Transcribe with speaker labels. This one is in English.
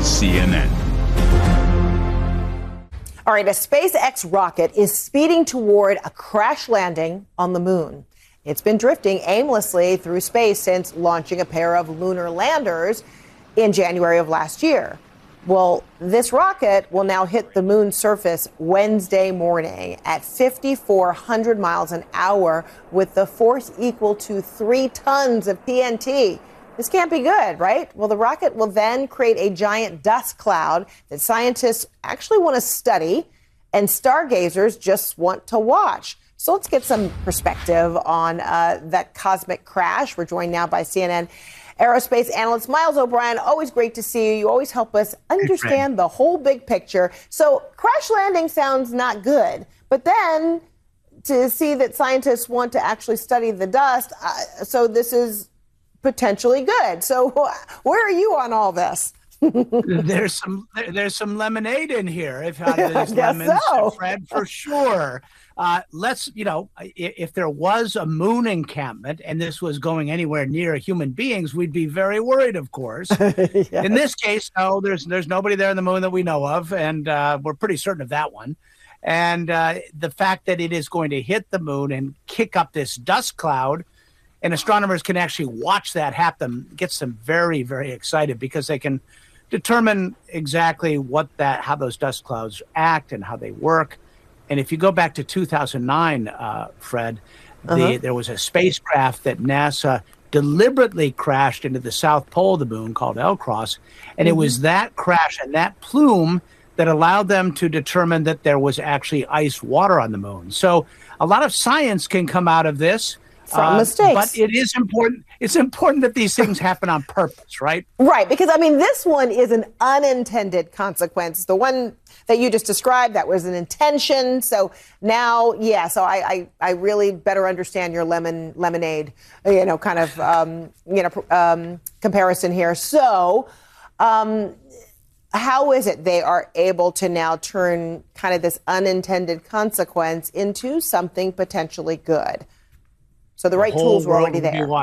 Speaker 1: CNN.
Speaker 2: All right, a SpaceX rocket is speeding toward a crash landing on the moon. It's been drifting aimlessly through space since launching a pair of lunar landers in January of last year. Well, this rocket will now hit the moon's surface Wednesday morning at 5,400 miles an hour with the force equal to 3 tons of TNT. This can't be good, right? Well, the rocket will then create a giant dust cloud that scientists actually want to study and stargazers just want to watch. So let's get some perspective on that cosmic crash. We're joined now by CNN aerospace analyst Miles O'Brien. Always great to see you. You always help us understand the whole big picture. So crash landing sounds not good, but then to see that scientists want to actually study the dust, so this is potentially good. So where are you on all this?
Speaker 3: There's some lemonade in here. If there's lemons,
Speaker 2: so.
Speaker 3: Fred, for sure. If there was a moon encampment and this was going anywhere near human beings, we'd be very worried, of course.
Speaker 2: Yes.
Speaker 3: In this case, no, there's nobody there on the moon that we know of, and we're pretty certain of that one. And the fact that it is going to hit the moon and kick up this dust cloud, and astronomers can actually watch that happen, gets them very, very excited because they can determine exactly how those dust clouds act and how they work. And if you go back to 2009, Fred, there was a spacecraft that NASA deliberately crashed into the south pole of the moon called LCROSS. And it was that crash and that plume that allowed them to determine that there was actually ice water on the moon. So a lot of science can come out of this.
Speaker 2: From mistakes.
Speaker 3: But it is important. It's important that these things happen on purpose, right?
Speaker 2: Right, because, I mean, this one is an unintended consequence. The one that you just described, that was an intention. So now, so I really better understand your lemonade, comparison here. So how is it they are able to now turn kind of this unintended consequence into something potentially good? So the right tools were already there.